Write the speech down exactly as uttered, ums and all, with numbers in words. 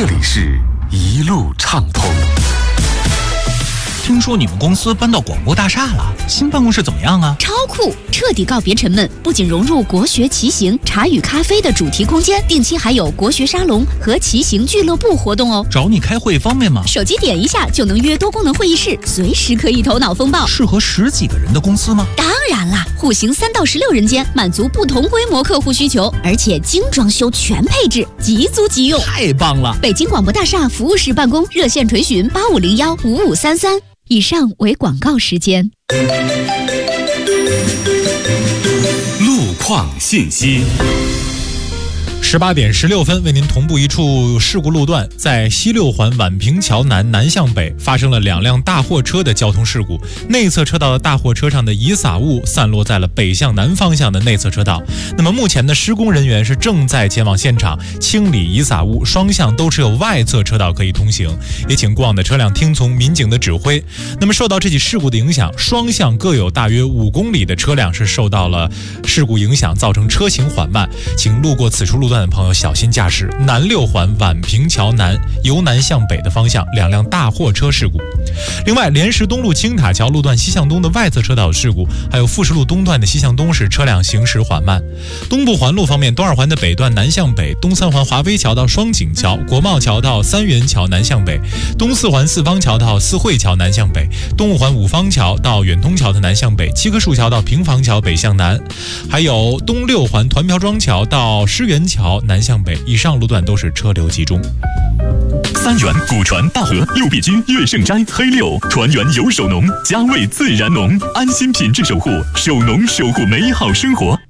这里是一路畅通。 听说你们公司搬到广播大厦了，新办公室怎么样啊？ 超酷，彻底告别沉闷，不仅融入国学骑行、茶与咖啡的主题空间，定期还有国学沙龙和骑行俱乐部活动哦。 找你开会方便吗？ 手机点一下就能约多功能会议室，随时可以头脑风暴。 适合十几个人的公司吗？ 当然啦，户型三到十六人间，满足不同规模客户需求，而且精装修全配置，即租即用， 太棒了！ 北京广播大厦服务室办公，热线垂询八五零幺五五三三。以上为广告时间。 路况信息。 十八点十六分，为您同步一处事故路段，在西六环宛平桥南南向北发生了两辆大货车的交通事故，内侧车道的大货车上的遗撒物散落在了北向南方向的内侧车道。那么目前的施工人员是正在前往现场清理遗撒物，双向都只有外侧车道可以通行，也请过往的车辆听从民警的指挥。那么受到这起事故的影响，双向各有大约五公里的车辆是受到了事故影响，造成车行缓慢，请路过此处路段的朋友小心驾驶。南六环宛平桥南由南向北的方向两辆大货车事故。另外，莲石东路青塔桥路段西向东的外侧车道有事故，还有富士路东段的西向东是车辆行驶缓慢。东部环路方面，东二环的北段南向北，东三环华威桥到双井桥、国贸桥到三元桥南向北，东四环四方桥到四惠桥南向北，东五环五方桥到远通桥的南向北，七棵树桥到平房桥北向南，还有东六环团瓢庄桥到狮园桥南向北，以上路段都是车流集中。 三元、古传、大和、六必居、乐盛斋、黑六，团圆有手农，家味自然浓，安心品质守护，手农守护美好生活。